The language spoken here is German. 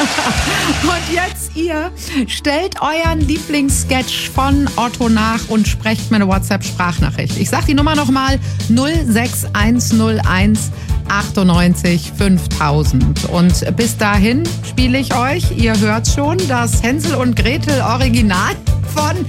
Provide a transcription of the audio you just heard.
Und jetzt ihr stellt euren Lieblingssketch von Otto nach und sprecht mir eine WhatsApp-Sprachnachricht. Ich sag die Nummer nochmal: 06101 98 5000. Und bis dahin spiele ich euch, ihr hört schon, das Hänsel und Gretel Original von